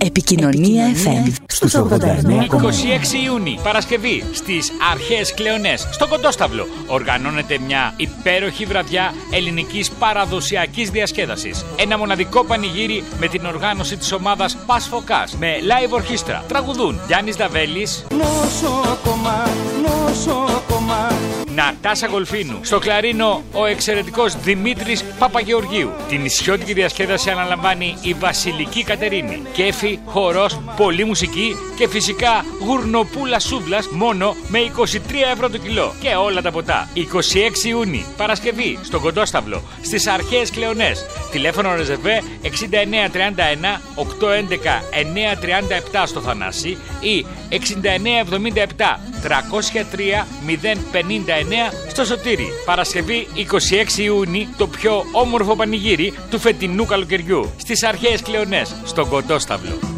Επικοινωνία FM στους 89,1. 26 Ιούνιου, Παρασκευή, στις Αρχαίες Κλεονές, στο Κοντόσταυλο, οργανώνεται μια υπέροχη βραδιά ελληνικής παραδοσιακής διασκέδασης. Ένα μοναδικό πανηγύρι με την οργάνωση της ομάδας Πας Φωκάς, με live ορχήστρα. Τραγουδούν Γιάννης Δαβέλης, νοσοκόμα, Νατάσα Γολφίνου. Στο κλαρίνο ο εξαιρετικός Δημήτρης Παπαγεωργίου. Την νησιώτικη διασκέδαση αναλαμβάνει η Βασιλική Κατερίνη. Κέφι, χορός, πολλή μουσική και φυσικά γουρνοπούλα σούβλας μόνο με 23 ευρώ το κιλό. Και όλα τα ποτά. 26 Ιούνιου, Παρασκευή, στο Κοντόσταυλο, στις Αρχαίες Κλεονές. Τηλέφωνο ρεζεβέ 6931 811 937 στο Θανάση ή 6977 303 059 στο Σωτήρι. Παρασκευή 26 Ιούνιου, το πιο όμορφο πανηγύρι του φετινού καλοκαιριού, στις Αρχαίες Κλεονές, στον Κοντόσταυλο.